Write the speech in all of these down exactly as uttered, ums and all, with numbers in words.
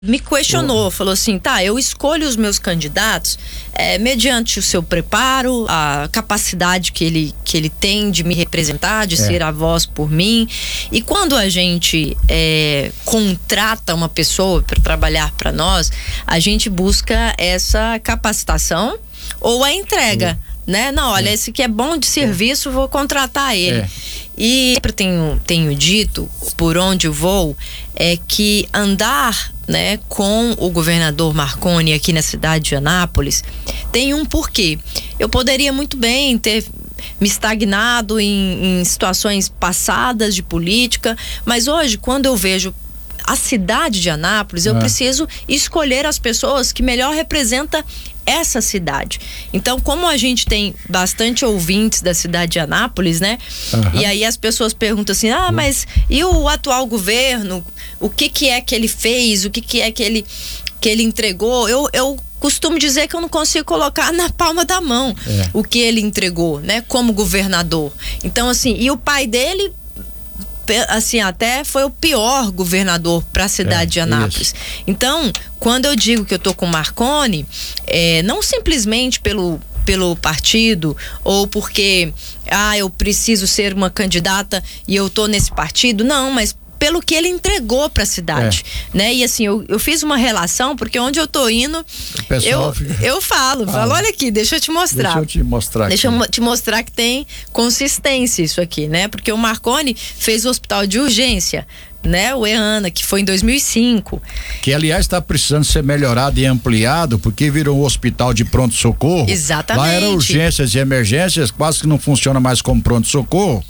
me questionou, falou assim, tá, eu escolho os meus candidatos é, mediante o seu preparo, a capacidade que ele, que ele tem de me representar, de é. ser a voz por mim. E quando a gente é, contrata uma pessoa para trabalhar para nós, a gente busca essa capacitação ou a entrega, é. né? Não, olha, é. esse que é bom de serviço, é. vou contratar ele. É. E sempre tenho, tenho dito, por onde eu vou, é que andar, né, com o governador Marconi aqui na cidade de Anápolis tem um porquê. Eu poderia muito bem ter me estagnado em, em situações passadas de política, mas hoje, quando eu vejo a cidade de Anápolis, eu é. preciso escolher as pessoas que melhor representam essa cidade. Então, como a gente tem bastante ouvintes da cidade de Anápolis, né? Uhum. E aí as pessoas perguntam assim, ah, mas e o atual governo? O que que é que ele fez? O que que é que ele, que ele entregou? Eu, eu costumo dizer que eu não consigo colocar na palma da mão é. o que ele entregou, né? Como governador. Então, assim, e o pai dele, assim, até foi o pior governador para a cidade é, de Anápolis. Isso. Então, quando eu digo que eu tô com o Marconi, é, não simplesmente pelo, pelo partido ou porque, ah, eu preciso ser uma candidata e eu tô nesse partido, não, mas pelo que ele entregou para a cidade, é. né? E assim, eu, eu fiz uma relação, porque onde eu tô indo, eu, fica... eu falo, ah, falo, olha aqui, deixa eu te mostrar. Deixa eu te mostrar Deixa aqui. eu te mostrar que tem consistência isso aqui, né? Porque o Marconi fez o hospital de urgência, né? O EANA, que foi em dois mil e cinco. Que, aliás, está precisando ser melhorado e ampliado, porque virou um hospital de pronto-socorro. Exatamente. Lá era urgências e emergências, quase que não funciona mais como pronto-socorro.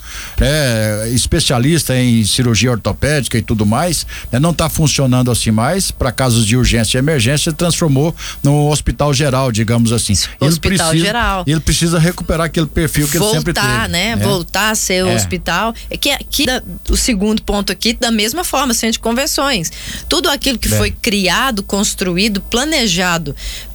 É, especialista em cirurgia ortopédica e tudo mais, né? Não está funcionando assim mais. Para casos de urgência e emergência, transformou num hospital geral, digamos assim. Hospital ele precisa, geral. Ele precisa recuperar aquele perfil que Voltar, ele sempre teve. Voltar, né? É. Voltar a ser o é. hospital. É que, que da, o segundo ponto aqui, da mesma forma, centro de convenções. Tudo aquilo que é. foi criado, construído, planejado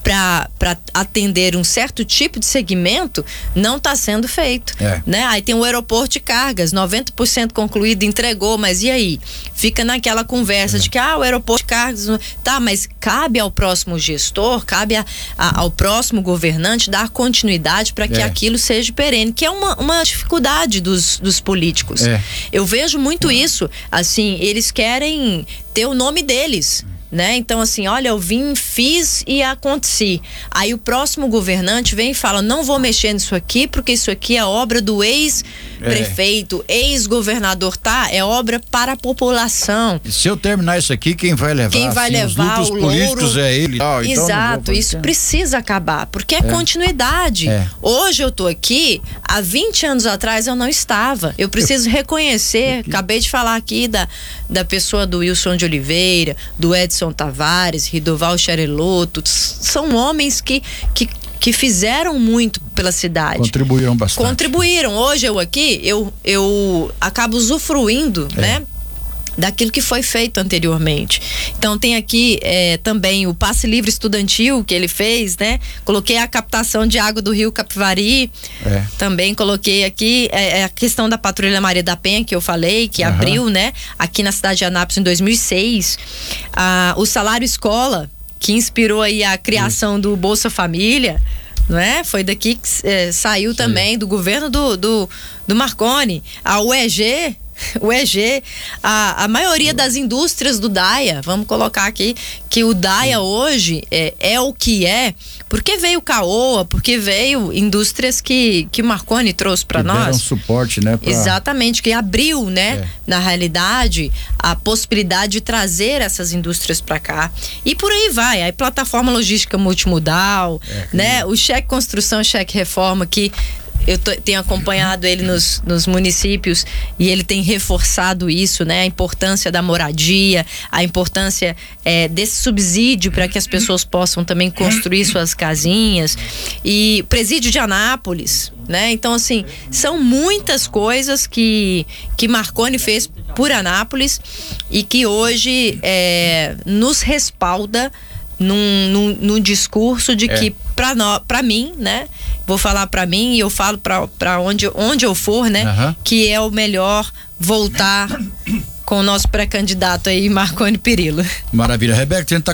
para atender um certo tipo de segmento, não está sendo feito. É. Né? Aí tem o aeroporto de cargas, noventa por cento concluído, entregou, mas e aí? Fica naquela conversa é. de que ah, o aeroporto de cargas, tá, mas cabe ao próximo gestor, cabe a, a, ao próximo governante dar continuidade para que é. aquilo seja perene, que é uma, uma dificuldade dos, dos políticos. É. Eu vejo muito isso, assim, eles querem ter o nome deles, né? Então, assim, olha, eu vim, fiz e aconteci. Aí o próximo governante vem e fala, não vou mexer nisso aqui, porque isso aqui é obra do ex-prefeito, é. ex-governador, tá? É obra para a população. E se eu terminar isso aqui, quem vai levar? Quem vai assim, levar os o políticos louro? É ele. Ah, então exato, isso precisa acabar, porque é, é. continuidade. É. Hoje eu tô aqui, há vinte anos atrás eu não estava. Eu preciso eu... reconhecer, aqui. acabei de falar aqui da, da pessoa do Wilson de Oliveira, do Edson Tavares, Ridoval Xareloto, são homens que, que, que fizeram muito pela cidade. Contribuíram bastante. Contribuíram. Hoje eu aqui, eu, eu acabo usufruindo, é. né? daquilo que foi feito anteriormente. Então tem aqui é, também o passe livre estudantil que ele fez, né? Coloquei a captação de água do rio Capivari, é. também coloquei aqui é, a questão da Patrulha Maria da Penha, que eu falei, que uhum. abriu, né? Aqui na cidade de Anápolis em dois mil e seis. Ah, o salário escola, que inspirou aí a criação Isso. do Bolsa Família, não é? Foi daqui que é, saiu Sim. também, do governo do, do, do Marconi. A U E G, o E G, a, a maioria das indústrias do DAIA, vamos colocar aqui, que o DAIA Sim. hoje é, é o que é, porque veio Caoa, porque veio indústrias que, que Marconi trouxe para nós. Deram suporte, né? Pra... Exatamente, que abriu, né? É. Na realidade, a possibilidade de trazer essas indústrias para cá. E por aí vai, aí plataforma logística multimodal, é, né? O cheque construção, cheque reforma, que eu tô, tenho acompanhado ele nos, nos municípios e ele tem reforçado isso, né? A importância da moradia, a importância é, desse subsídio para que as pessoas possam também construir suas casinhas. E presídio de Anápolis, né? Então, assim, são muitas coisas que, que Marconi fez por Anápolis e que hoje é, nos respalda num, num, num discurso de é. que para mim, né? Vou falar para mim e eu falo para onde, onde eu for, né? Uhum. Que é o melhor voltar com o nosso pré-candidato aí, Marconi Perillo. Maravilha. Rebeca, a gente tá